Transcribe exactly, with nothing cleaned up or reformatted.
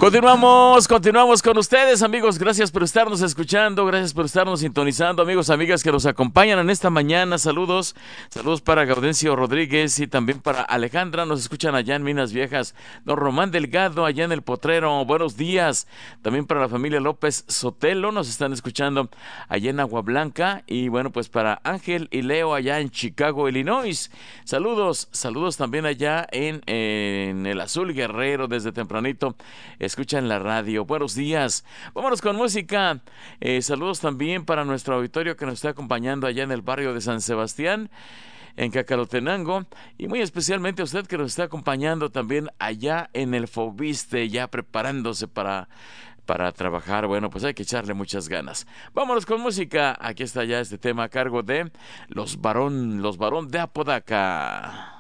Continuamos, continuamos con ustedes, amigos. Gracias por estarnos escuchando, gracias por estarnos sintonizando, amigos, amigas que nos acompañan en esta mañana. Saludos, saludos para Gaudencio Rodríguez y también para Alejandra. Nos escuchan allá en Minas Viejas. Don Román Delgado, allá en El Potrero. Buenos días. También para la familia López Sotelo, nos están escuchando allá en Agua Blanca. Y bueno, pues para Ángel y Leo allá en Chicago, Illinois. Saludos, saludos también allá en, en el Azul Guerrero desde tempranito. Escuchan la radio. Buenos días. Vámonos con música. Eh, saludos también para nuestro auditorio que nos está acompañando allá en el barrio de San Sebastián, en Cacalotenango, y muy especialmente a usted que nos está acompañando también allá en el Fobiste, ya preparándose para, para trabajar. Bueno, pues hay que echarle muchas ganas. Vámonos con música. Aquí está ya este tema a cargo de Los Varón, Los Varón de Apodaca.